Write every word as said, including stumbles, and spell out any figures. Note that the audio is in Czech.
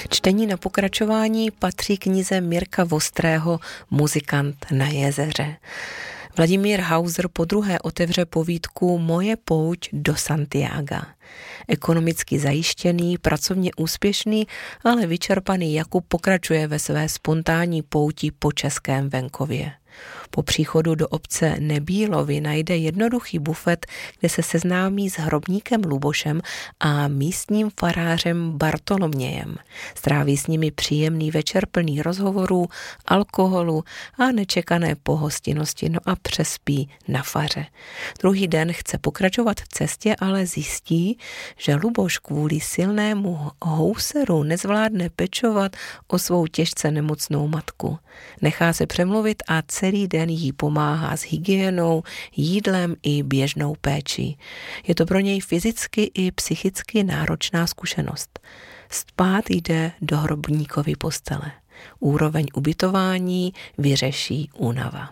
Čtení na pokračování patří knize Mirka Vostrého Muzikant na jezeře. Vladimír Hauser podruhé otevře povídku Moje pouť do Santiaga. Ekonomicky zajištěný, pracovně úspěšný, ale vyčerpaný Jakub pokračuje ve své spontánní pouti po českém venkově. Po příchodu do obce Nebílovy najde jednoduchý bufet, kde se seznámí s hrobníkem Lubošem a místním farářem Bartolomějem. Stráví s nimi příjemný večer plný rozhovorů, alkoholu a nečekané pohostinnosti, no a přespí na faře. Druhý den chce pokračovat v cestě, ale zjistí, že Luboš kvůli silnému houseru nezvládne pečovat o svou těžce nemocnou matku. Nechá se přemluvit a celý den jí pomáhá s hygienou, jídlem i běžnou péčí. Je to pro něj fyzicky i psychicky náročná zkušenost. Spát jde do hrobníkovy postele. Úroveň ubytování vyřeší únava.